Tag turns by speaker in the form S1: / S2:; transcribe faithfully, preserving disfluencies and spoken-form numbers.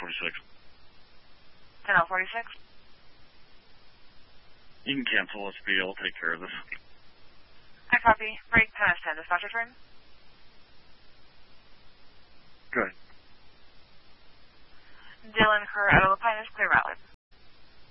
S1: forty-six.
S2: ten L forty-six.
S1: You can cancel S B. I'll take care of this.
S2: I copy. Break past ten. Dispatcher turn.
S1: Good.
S2: Dylan Kerr out of the Pine is clear route.